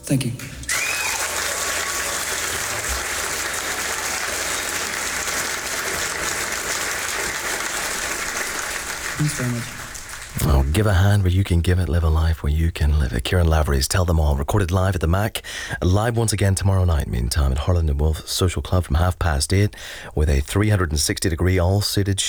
Thank you. Thanks very much. Oh, give a hand where you can give it, live a life where you can live it. Kieran Lavery's Tell Them All, recorded live at the Mac. Live once again tomorrow night, meantime, at Harland and Wolff Social Club from 8:30 with a 360-degree all-suited